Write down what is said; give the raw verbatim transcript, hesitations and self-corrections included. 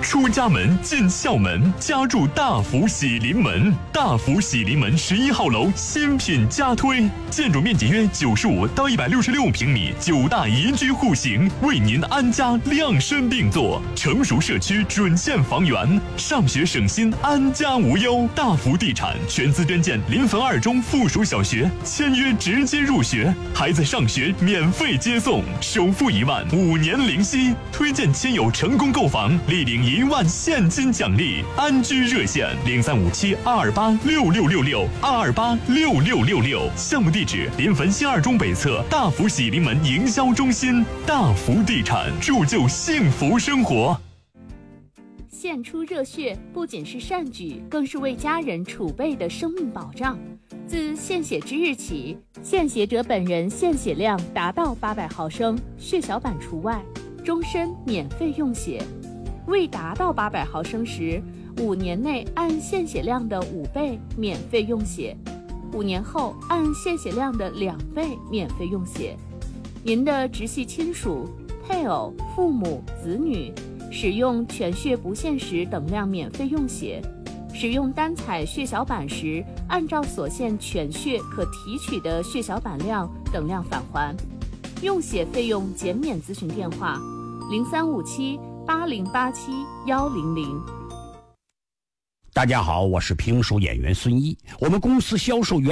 出家门进校门，家住大福喜临门。大福喜临门十一号楼新品加推，建筑面积约九十五到一百六十六平米，九大宜居户型，为您安家量身定做。成熟社区准线房源，上学省心，安家无忧。大福地产全资捐建临汾二中附属小学，签约直接入学，孩子上学免费接送，首付一万，五年零息。推荐亲友成功购房，立领一万现金奖励。安居热线零三五七二二八六六六六二二八六六六六。项目地址临汾新二中北侧大福喜临门营销中心。大福地产，铸就幸福生活。 献出热血不仅是善举，更是为家人储备的生命保障。自献血之日起，献血者本人献血量达到八百毫升，血小板除外，终身免费用血。未达到八百毫升时，五年内按献血量的五倍免费用血，五年后按献血量的两倍免费用血。您的直系亲属、配偶、父母、子女使用全血不限时等量免费用血，使用单采血小板时，按照所限全血可提取的血小板量等量返还。用血费用减免咨询电话：零三五七八零八七幺零零。 大家好，我是评书演员孙一，我们公司销售员